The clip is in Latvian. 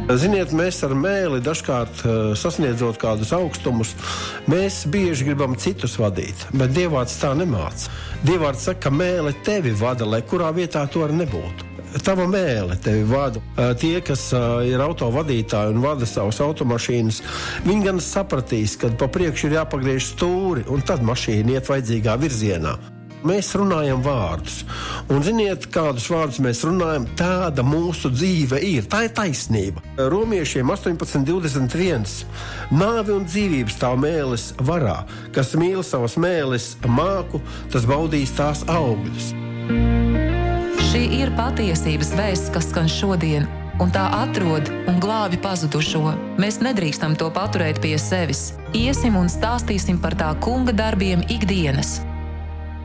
Ziniet, mēs ar mēli dažkārt sasniedzot kādus augstumus, mēs bieži gribam citus vadīt, bet Dievvvārds tā nemāca. Dievvvārds saka, ka mēle tevi vada, lai kurā vietā to arī nebūtu. Tava mēle tevi vada. Tie, kas ir autovadītāji un vada savas automašīnas, viņi gan sapratīs, kad pa priekšu ir jāpagriež stūri, un tad mašīna iet vajadzīgā virzienā. Mēs runājam vārdus, un ziniet, kādus vārdus mēs runājam, tāda mūsu dzīve ir, tā ir taisnība. Romiešiem 18:21. Nāve un dzīvība stāv mēles varā, kas mīl savas mēles māku, tas baudīs tās augļus. Šī ir patiesības vēsts, kas skan šodien, un tā atrod un glābi pazudušo. Mēs nedrīkstam to paturēt pie sevis. Iesim un stāstīsim par tā kunga darbiem ikdienas.